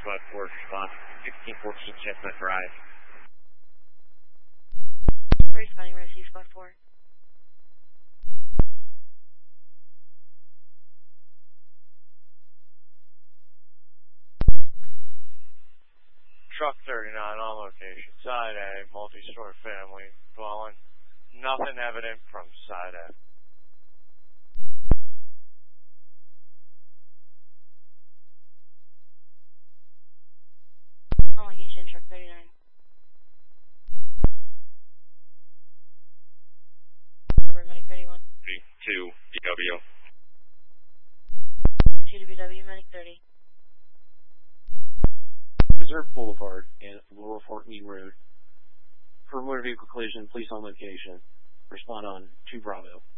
Squad 4, response 1614 Chestnut Drive. Responding, Rescue Squad 4. Truck 39 on location, side A, multi-story family dwelling. Nothing evident from side A. On location, truck 39. Medic 31. 2 BW. 2 WW, Medic 30. Reserve Boulevard and Lower Fort Meade Road. For motor vehicle collision, police on location. Respond on 2 Bravo.